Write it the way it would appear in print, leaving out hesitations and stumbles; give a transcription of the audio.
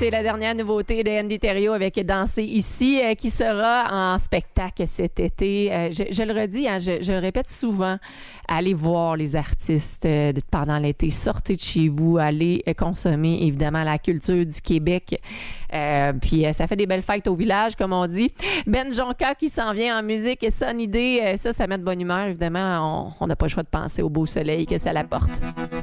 c'est la dernière nouveauté de Andy Thériault avec Danser ici, qui sera en spectacle cet été. Je le redis, hein, je le répète souvent, allez voir les artistes pendant l'été. Sortez de chez vous, allez consommer évidemment la culture du Québec. Puis ça fait des belles fêtes au village, comme on dit. Ben Jonca qui s'en vient en musique et Sunny Day, ça met de bonne humeur. Évidemment, on n'a pas le choix de penser au beau soleil que ça l'apporte.